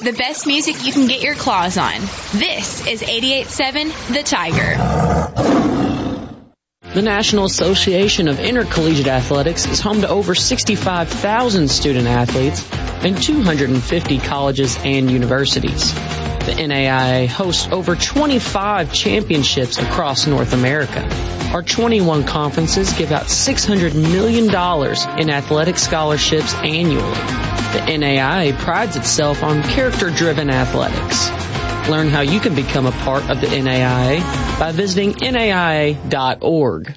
The best music you can get your claws on. This is 88.7 The Tiger. The National Association of Intercollegiate Athletics is home to over 65,000 student athletes and 250 colleges and universities. The NAIA hosts over 25 championships across North America. Our 21 conferences give out $600 million in athletic scholarships annually. The NAIA prides itself on character-driven athletics. Learn how you can become a part of the NAIA by visiting NAIA.org.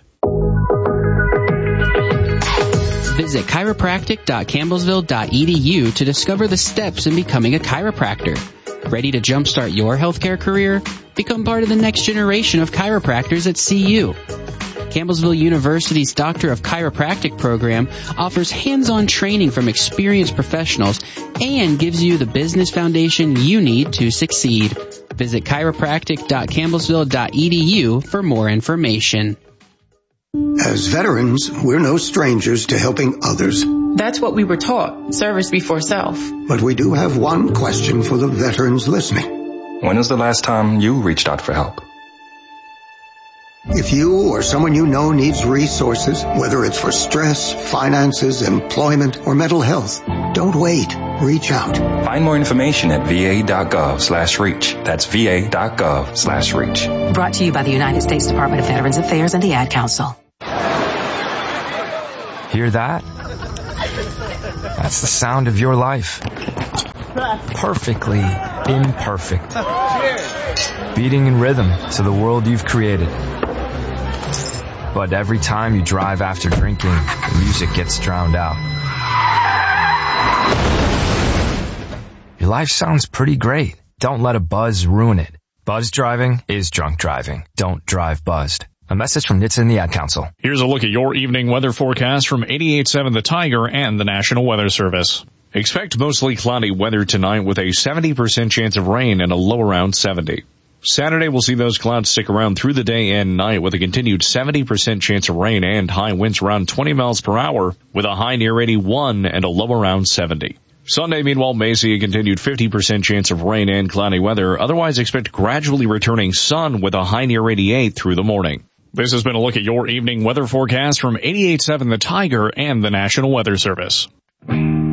Visit chiropractic.campbellsville.edu to discover the steps in becoming a chiropractor. Ready to jumpstart your healthcare career? Become part of the next generation of chiropractors at CU. Campbellsville University's Doctor of Chiropractic program offers hands-on training from experienced professionals and gives you the business foundation you need to succeed. Visit chiropractic.campbellsville.edu for more information. As veterans, we're no strangers to helping others. That's what we were taught, service before self. But we do have one question for the veterans listening. When was the last time you reached out for help? If you or someone you know needs resources, whether it's for stress, finances, employment, or mental health, don't wait. Reach out. Find more information at va.gov/reach. That's va.gov/reach. Brought to you by the United States Department of Veterans Affairs and the Ad Council. Hear that? That's the sound of your life. Perfectly imperfect. Beating in rhythm to the world you've created. But every time you drive after drinking, the music gets drowned out. Your life sounds pretty great. Don't let a buzz ruin it. Buzz driving is drunk driving. Don't drive buzzed. A message from NHTSA and the Ad Council. Here's a look at your evening weather forecast from 88.7 The Tiger and the National Weather Service. Expect mostly cloudy weather tonight with a 70% chance of rain and a low around 70. Saturday will see those clouds stick around through the day and night with a continued 70% chance of rain and high winds around 20 miles per hour with a high near 81 and a low around 70. Sunday, meanwhile, may see a continued 50% chance of rain and cloudy weather. Otherwise, expect gradually returning sun with a high near 88 through the morning. This has been a look at your evening weather forecast from 88.7 The Tiger and the National Weather Service.